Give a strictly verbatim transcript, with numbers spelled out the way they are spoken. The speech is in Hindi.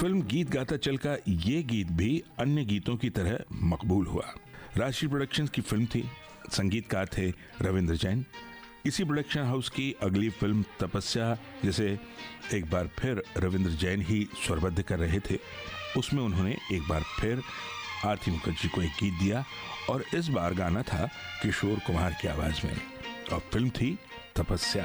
फिल्म गीत गाता चल का ये गीत भी अन्य गीतों की तरह मकबूल हुआ। राष्ट्रीय प्रोडक्शंस की फिल्म थी, संगीतकार थे रविंद्र जैन। इसी प्रोडक्शन हाउस की अगली फिल्म तपस्या, जिसे एक बार फिर रविंद्र जैन ही स्वरबद्ध कर रहे थे, उसमें उन्होंने एक बार फिर आरती मुखर्जी को एक गीत दिया और इस बार गाना था किशोर कुमार की आवाज में और फिल्म थी तपस्या।